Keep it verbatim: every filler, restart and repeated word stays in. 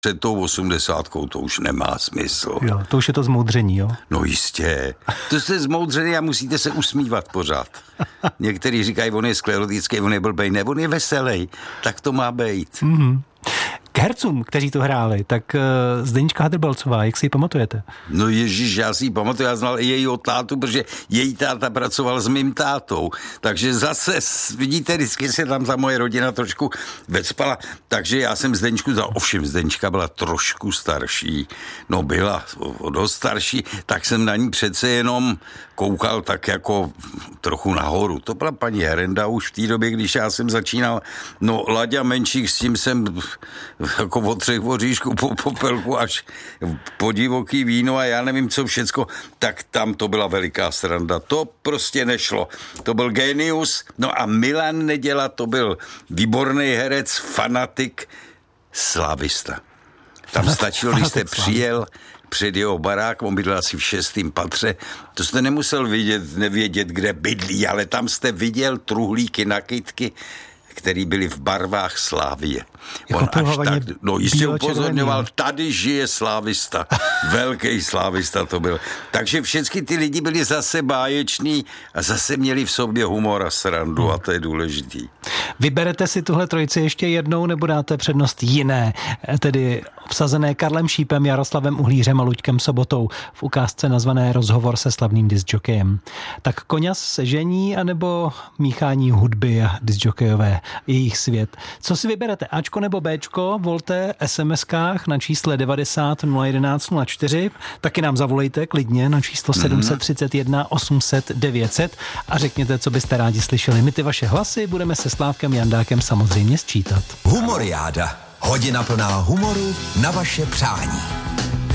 Před tou osmdesátkou to už nemá smysl. Jo, to už je to zmoudření, jo? No jistě. To jste zmoudřený a musíte se usmívat pořád. Někteří říkají, on je sklerotický, on je blbej. Ne, on je veselý. Tak to má být. Mm-hmm. K hercům, kteří to hráli, tak uh, Zdeníčka Hadrbalcová, jak si ji pamatujete? No ježiš, já si ji pamatuju, já znal i jejího tátu, protože její táta pracoval s mým tátou. Takže zase, vidíte, vždycky se tam ta moje rodina trošku vecpala. Takže já jsem Zdeníčku znal, ovšem Zdeníčka byla trošku starší. No byla o dost starší, tak jsem na ní přece jenom koukal tak jako trochu nahoru. To byla paní Herenda už v té době, když já jsem začínal. No Laďa Menšík, s tím jsem jako od třech voříšků po popelku až po divoký víno a já nevím co všecko, tak tam to byla veliká sranda. To prostě nešlo. To byl genius. No a Milan Neděla, to byl výborný herec, fanatik, slávista. Tam stačilo, když jste přijel před jeho barák, on bydlel asi v šestém patře, to jste nemusel vidět, nevědět, kde bydlí, ale tam jste viděl truhlíky, nakydky, který byli v barvách Slávie. On až tak, no jistě upozorňoval, tady žije slávista. Velký slávista to byl. Takže všechny ty lidi byli zase báječní a zase měli v sobě humor a srandu hmm. a to je důležitý. Vyberete si tuhle trojici ještě jednou nebo dáte přednost jiné, tedy obsazené Karlem Šípem, Jaroslavem Uhlířem a Luďkem Sobotou v ukázce nazvané Rozhovor se slavným diskjokejem. Tak Koňas se žení anebo míchání hudby a diskjokejové jejich svět. Co si vyberete? Ačko nebo Bčko? Volte es em eskách na čísle devadesát nula jedenáct nula čtyři. Taky nám zavolejte klidně na číslo sedm set třicet jedna osm set devět set a řekněte, co byste rádi slyšeli. My ty vaše hlasy budeme se Slávkem Jandákem samozřejmě sčítat. Humoriáda. Hodina plná humoru na vaše přání.